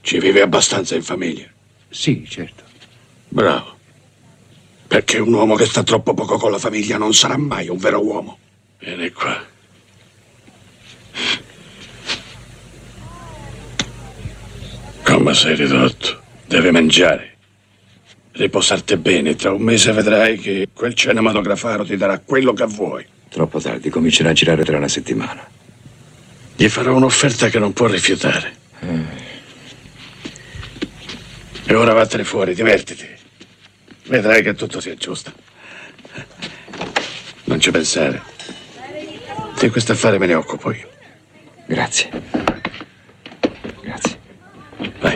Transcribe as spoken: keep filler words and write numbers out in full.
Ci vive abbastanza in famiglia? Sì, certo. Bravo. Perché un uomo che sta troppo poco con la famiglia non sarà mai un vero uomo. Vieni qua. Come sei ridotto? Devi mangiare. Riposarti bene. Tra un mese vedrai che quel cinematografaro ti darà quello che vuoi. Troppo tardi, comincerà a girare tra una settimana. Gli farò un'offerta che non può rifiutare. Eh. E ora vattene fuori, divertiti. Vedrai che tutto si aggiusta. Non ci pensare. Di questo affare me ne occupo io. Grazie.